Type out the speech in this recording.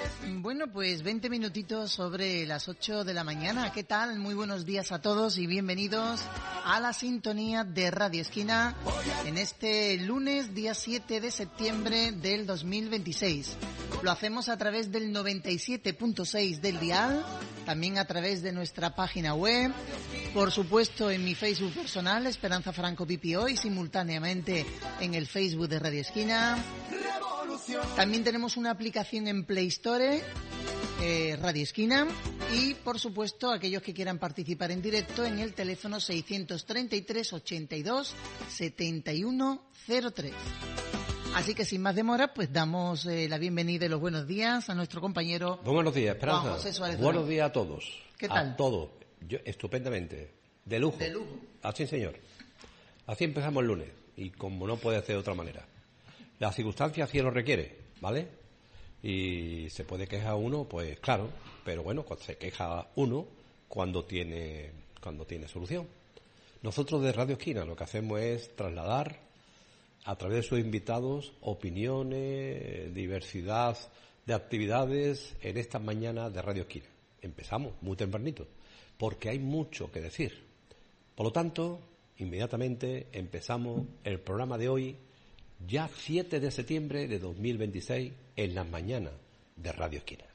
Bueno, pues 20 minutitos sobre las 8 de la mañana. ¿Qué tal? Muy buenos días a todos y bienvenidos a la sintonía de Radio Esquina en este lunes, día 7 de septiembre del 2026. Lo hacemos a través del 97.6 del dial, también a través de nuestra página web, por supuesto en mi Facebook personal, Esperanza Franco PPO, y simultáneamente en el Facebook de Radio Esquina. También tenemos una aplicación en Play Store, Radio Esquina, y por supuesto aquellos que quieran participar en directo en el teléfono 633 82 71 03. Así que sin más demora, pues damos la bienvenida y los buenos días a nuestro compañero. Buenos días, Esperanza. Juan José Suárez. Buenos días a todos. ¿Qué tal? A todos. Yo, estupendamente. De lujo. De lujo. Así, señor. Así empezamos el lunes. Y como no puede ser de otra manera. Las circunstancias así lo requiere, ¿vale? Y se puede quejar uno, pues claro. Pero bueno, se queja uno cuando tiene solución. Nosotros de Radio Esquina lo que hacemos es trasladar a través de sus invitados opiniones, diversidad de actividades en estas mañanas de Radio Esquina. Empezamos muy tempranito, porque hay mucho que decir. Por lo tanto, inmediatamente empezamos el programa de hoy, ya 7 de septiembre de 2026, en las mañanas de Radio Esquina.